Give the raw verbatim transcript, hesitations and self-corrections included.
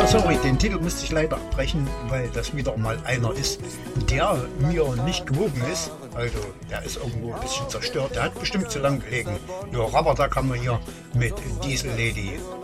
Sorry, den Titel musste ich leider abbrechen, weil das wieder mal einer ist, der mir nicht gewogen ist. Also, der ist irgendwo ein bisschen zerstört. Der hat bestimmt zu lang gelegen. Ja, Rabatta kann man hier mit Diesel Lady